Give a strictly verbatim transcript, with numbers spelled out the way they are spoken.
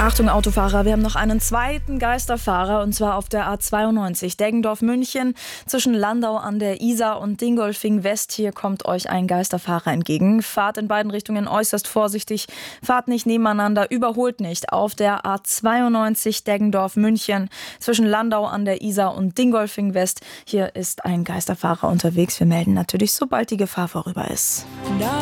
Achtung Autofahrer, wir haben noch einen zweiten Geisterfahrer und zwar auf der A zweiundneunzig Deggendorf-München zwischen Landau an der Isar und Dingolfing West. Hier kommt euch ein Geisterfahrer entgegen. Fahrt in beiden Richtungen äußerst vorsichtig, fahrt nicht nebeneinander, überholt nicht. Auf der A zweiundneunzig Deggendorf-München zwischen Landau an der Isar und Dingolfing West. Hier ist ein Geisterfahrer unterwegs. Wir melden natürlich, sobald die Gefahr vorüber ist. No.